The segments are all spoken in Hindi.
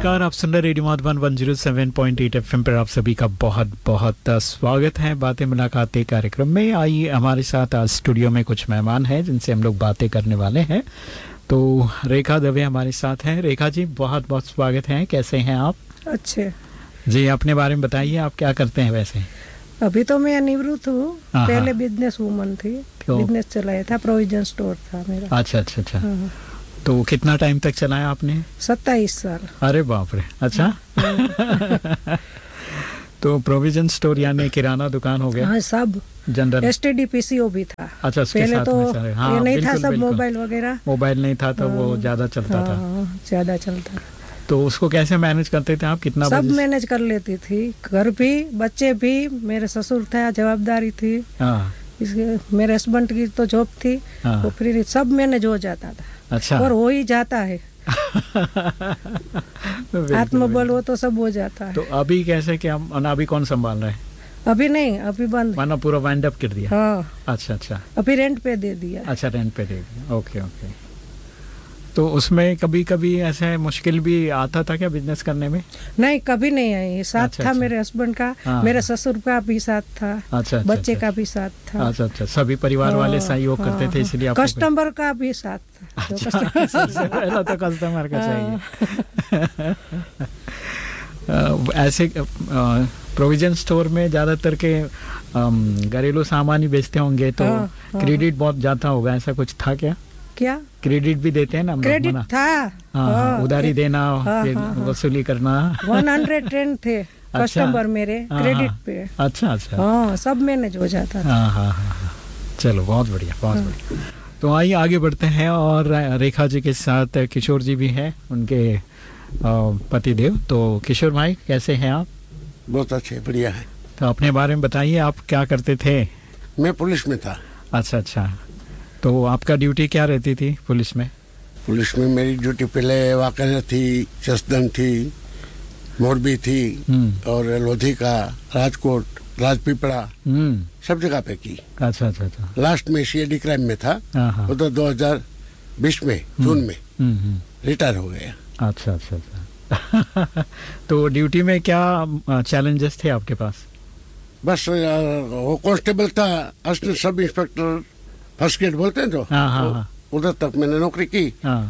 नमस्कार, आप सुन रहे रेडियो मधुबन 107.8 एफएम पर आप सभी का बहुत बहुत स्वागत है बातें मुलाकातें कार्यक्रम में। आइए, हमारे साथ आज स्टूडियो में कुछ मेहमान हैं जिनसे हम लोग बातें करने वाले हैं। तो रेखा दवे हमारे साथ हैं। रेखा जी, बहुत बहुत स्वागत है। कैसे हैं आप? अच्छे जी, अपने बारे में बताइए, आप क्या करते हैं वैसे? अभी तो मैं निवृत्त हूँ, पहले बिजनेस वूमन थी, बिजनेस चलाया था, प्रोविजन स्टोर था मेरा। अच्छा अच्छा अच्छा। तो कितना टाइम तक चलाया आपने? 27 साल। अरे बाप रे, अच्छा। तो प्रोविजन स्टोर यानी किराना दुकान हो गया? हाँ, सब जनरल। एसटीडी पीसीओ भी था। अच्छा, उसके पहले साथ तो में सारे। हाँ, ये नहीं बिल्कुल, था, सब बिल्कुल। मोबाइल वगैरह, मोबाइल नहीं था तो वो ज्यादा चलता था। ज्यादा चलता। तो उसको कैसे मैनेज करते थे आप? कितना सब बजे? मैनेज कर लेती थी, घर भी, बच्चे भी, मेरे ससुर था, जवाबदारी थी। इसके मेरे हस्बैंड की तो जॉब थी, वो फिर सब मैनेज हो जाता था। अच्छा। और हो ही जाता है। आत्मबल हो तो सब हो जाता है। तो अभी कैसे, क्या अभी कौन संभाल रहे हैं? अभी नहीं, अभी बंद। माना पूरा वाइंड अप कर दिया? हाँ। अच्छा अच्छा। अभी रेंट पे दे दिया। अच्छा, रेंट पे दे दिया। Okay okay. तो उसमें कभी कभी ऐसे मुश्किल भी आता था क्या बिजनेस करने में? नहीं, कभी नहीं आई। साथ अच्छा, था अच्छा। मेरे हस्बैंड का, हाँ, मेरे ससुर का भी साथ था। अच्छा, बच्चे अच्छा, का भी साथ था। अच्छा अच्छा। सभी परिवार वाले सहयोग करते थे, इसलिए आपको कस्टमर का भी साथ था। अच्छा, सबसे पहला तो कस्टमर का चाहिए। ऐसे प्रोविजन स्टोर में ज्यादातर के घरेलू सामान ही बेचते होंगे, तो क्रेडिट बहुत जाता होगा, ऐसा कुछ था क्या? क्या क्रेडिट भी देते हैं ना? क्रेडिट था। हाँ, उधारी देना, फिर वसूली करना। 110 थे कस्टमर मेरे क्रेडिट पे। अच्छा अच्छा। हाँ, सब मैनेज हो जाता था। हाँ हाँ हाँ। चलो, बहुत बढ़िया, बहुत बढ़िया। तो आइए आगे बढ़ते हैं। और रेखा जी के साथ किशोर जी भी हैं, उनके पतिदेव। तो किशोर भाई, कैसे हैं आप? बहुत अच्छे, बढ़िया है। तो अपने बारे में बताइए, आप क्या करते थे? मैं पुलिस में था। अच्छा अच्छा। तो आपका ड्यूटी क्या रहती थी पुलिस में? पुलिस में मेरी ड्यूटी पहले वाकई थी, जसदन थी, मोरबी थी, और लोधी का, राजकोट, राजपीपला, सब जगह पे की। अच्छा अच्छा अच्छा। लास्ट में सीआईडी क्राइम में था, उधर 2020 में जून में रिटायर हो गया। अच्छा अच्छा अच्छा। तो ड्यूटी में क्या चैलेंजेस थे आपके पास? बस वो कांस्टेबल था, assistant sub inspector, first grade बोलते हैं जो, उधर तक मैंने नौकरी की।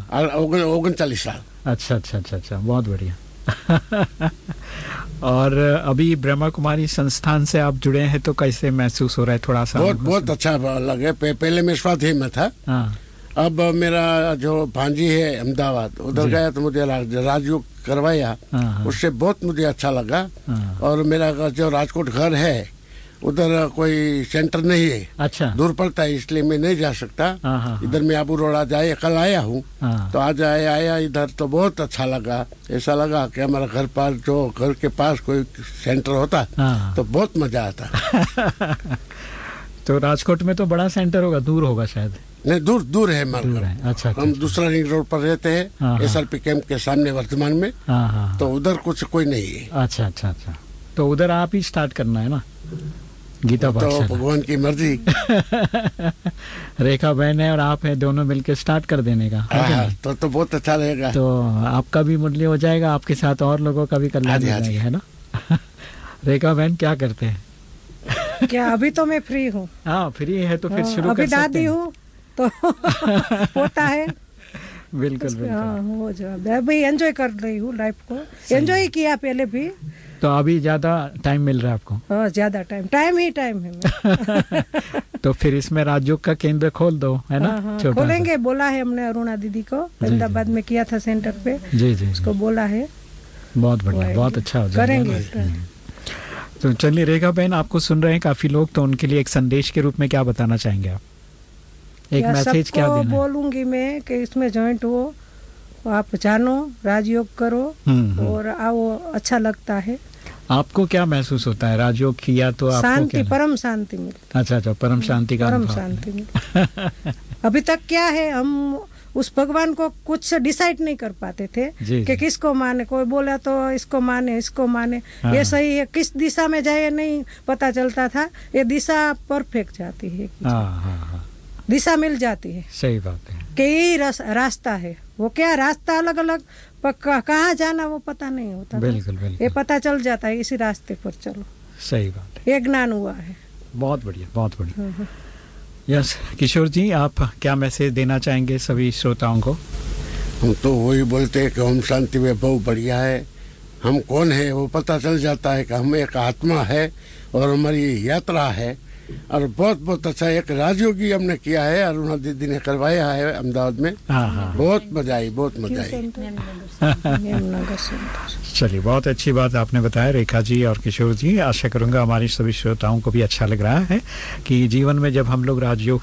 39 साल। अच्छा अच्छा अच्छा अच्छा, बहुत बढ़िया। और अभी ब्रह्मा कुमारी संस्थान से आप जुड़े हैं, तो कैसे महसूस हो रहा है? थोड़ा सा बहुत अच्छा लगे। पहले मैं स्वास्थ्य में था, अब मेरा जो भांजी है अहमदाबाद, उधर गया तो मुझे राजयोग करवाया, उससे बहुत मुझे अच्छा लगा। और मेरा जो राजकोट घर है, उधर कोई सेंटर नहीं है। अच्छा। दूर पड़ता है, इसलिए मैं नहीं जा सकता। इधर मैं आबू रोड़ा जाए, कल आया हूँ, तो आज आया इधर, तो बहुत अच्छा लगा। ऐसा लगा कि हमारा घर पास, जो घर के पास कोई सेंटर होता तो बहुत मजा आता। तो राजकोट में तो बड़ा सेंटर होगा, दूर होगा शायद? नहीं, दूर है हमारा। अच्छा। हम दूसरा रिंग रोड पर रहते हैं, एसआरपी कैंप के सामने वर्तमान में। तो उधर कुछ कोई नहीं है। अच्छा अच्छा अच्छा। तो उधर आप ही स्टार्ट करना है ना, गीता पाठशाला? तो भगवान की मर्जी। रेखा बहन है और आप है, दोनों मिलकर स्टार्ट कर देने का। तो बहुत अच्छा रहेगा। तो आपका भी मुरली हो जाएगा, आपके साथ और लोगों का भी कल्याण हो जाएगा, है ना? रेखा बहन क्या करते हैं? क्या, अभी तो मैं फ्री हूँ। हाँ, फ्री है तो फिर शुरू कर सकते हैं। अभी दादी हूँ तो होता है। बिल्कुल बिल्कुल। हो जाए, अभी एंजॉय कर रही हूँ लाइफ को, एंजॉय किया पहले भी। तो अभी ज्यादा टाइम मिल रहा है आपको? हाँ, ज्यादा टाइम है। तो फिर इसमें राजयोग का केंद्र खोल दो, है ना? खोलेंगे, बोला है हमने अरुणा दीदी को, अहमदाबाद में किया था सेंटर पे। जी जी, उसको बोला है। बहुत बढ़िया, बहुत अच्छा हो जाएगा, करेंगे। तो चलिए रेखा बहन, आपको सुन रहे हैं काफी लोग, तो उनके लिए एक संदेश के रूप में क्या बताना चाहेंगे आप? एक मैसेज क्या देना है? बोलूंगी मैं कि इसमें ज्वाइंट हो, आप जानो, राजयोग करो और आओ, अच्छा लगता है। आपको क्या महसूस होता है राजयोग किया तो? आपको शांति, परम शांति मिलती। अच्छा अच्छा, परम शांति का परम शांति मिलती। अभी तक क्या है, हम उस भगवान को कुछ डिसाइड नहीं कर पाते थे कि किसको माने। कोई बोला तो इसको माने, इसको माने, ये सही है, किस दिशा में जाए नहीं पता चलता था। ये दिशा परफेक्ट जाती है। दिशा मिल जाती है। सही बात है कि यही रास्ता है। वो क्या रास्ता अलग अलग कहाँ जाना वो पता नहीं होता। बिल्कुल बिल्कुल ये पता चल जाता है इसी रास्ते पर चलो। सही बात है, ये ज्ञान हुआ है। बहुत बढ़िया बहुत बढ़िया। यस किशोर जी, आप क्या मैसेज देना चाहेंगे सभी श्रोताओं को? हम तो वही बोलते हैं कि ओम शांति में बहुत बढ़िया है। हम कौन है वो पता चल जाता है कि हम एक आत्मा है और हमारी यात्रा है। और बहुत बहुत अच्छा एक राजयोगी हमने किया है, अरुणा दीदी ने करवाया है अहमदाबाद में। बहुत मजा आई, बहुत मजा आई। चलिए, बहुत अच्छी बात आपने बताया रेखा जी और किशोर जी। आशा करूंगा हमारी सभी श्रोताओं को भी अच्छा लग रहा है कि जीवन में जब हम लोग राजयोग